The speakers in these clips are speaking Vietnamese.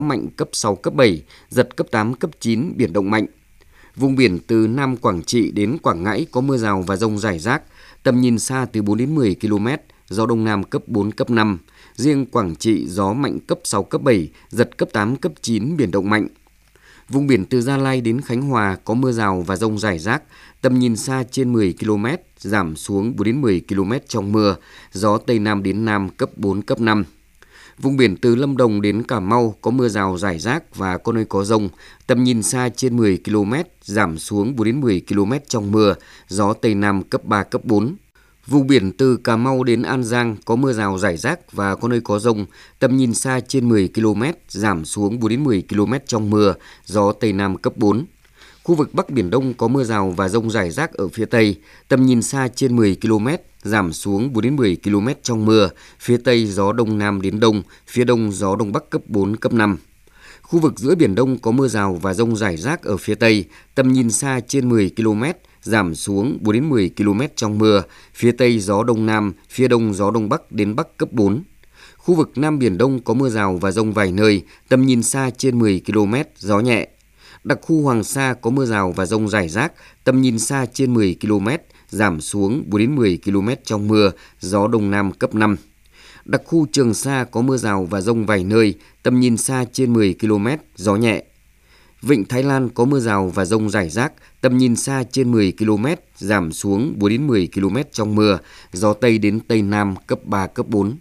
mạnh cấp 6, cấp 7, giật cấp 8, cấp 9, biển động mạnh. Vùng biển từ Nam Quảng Trị đến Quảng Ngãi có mưa rào và dông rải rác, tầm nhìn xa từ 4 đến 10 km, gió Đông Nam cấp 4, cấp 5. Riêng Quảng Trị gió mạnh cấp 6, cấp 7, giật cấp 8, cấp 9, biển động mạnh. Vùng biển từ Gia Lai đến Khánh Hòa có mưa rào và dông rải rác, tầm nhìn xa trên 10 km, giảm xuống 4 đến 10 km trong mưa, gió Tây Nam đến Nam cấp 4, cấp 5. Vùng biển từ Lâm Đồng đến Cà Mau có mưa rào rải rác và có nơi có dông, tầm nhìn xa trên 10 km, giảm xuống 4 đến 10 km trong mưa, gió Tây Nam cấp 3, cấp 4. Vùng biển từ Cà Mau đến An Giang có mưa rào rải rác và có nơi có dông, tầm nhìn xa trên 10 km, giảm xuống 4 đến 10 km trong mưa, gió Tây Nam cấp 4. Khu vực Bắc Biển Đông có mưa rào và dông rải rác ở phía Tây, tầm nhìn xa trên 10 km, giảm xuống 4 đến 10 km trong mưa, phía Tây gió Đông Nam đến Đông, phía Đông gió Đông Bắc cấp 4, cấp 5. Khu vực giữa Biển Đông có mưa rào và dông rải rác ở phía Tây, tầm nhìn xa trên 10 km, giảm xuống 4 đến 10 km trong mưa, phía Tây gió Đông Nam, phía Đông gió Đông Bắc đến Bắc cấp 4. Khu vực Nam Biển Đông có mưa rào và dông vài nơi, tầm nhìn xa trên 10 km, gió nhẹ. Đặc khu Hoàng Sa có mưa rào và dông rải rác, tầm nhìn xa trên 10 km, giảm xuống 4 đến 10 km trong mưa, gió Đông Nam cấp 5. Đặc khu Trường Sa có mưa rào và dông vài nơi, tầm nhìn xa trên 10 km, gió nhẹ. Vịnh Thái Lan có mưa rào và dông rải rác, tầm nhìn xa trên 10 km, giảm xuống 4 đến 10 km trong mưa, gió Tây đến Tây Nam cấp 3, cấp 4.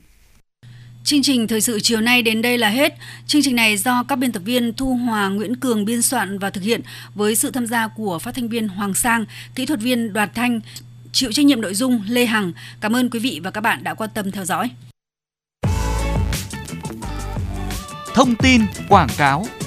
Chương trình thời sự chiều nay đến đây là hết. Chương trình này do các biên tập viên Thu Hòa, Nguyễn Cường biên soạn và thực hiện với sự tham gia của phát thanh viên Hoàng Sang, kỹ thuật viên Đoạt Thanh, chịu trách nhiệm nội dung Lê Hằng. Cảm ơn quý vị và các bạn đã quan tâm theo dõi. Thông tin quảng cáo.